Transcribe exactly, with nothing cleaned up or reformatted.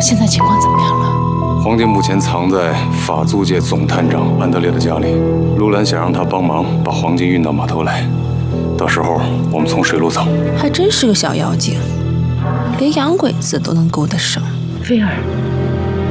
现在情况怎么样了？ 黄金目前藏在法租界总探长安德烈的家里，陆兰想让他帮忙把黄金运到码头来，到时候我们从水路走。 还真是个小妖精，连洋鬼子都能勾得上。 菲儿。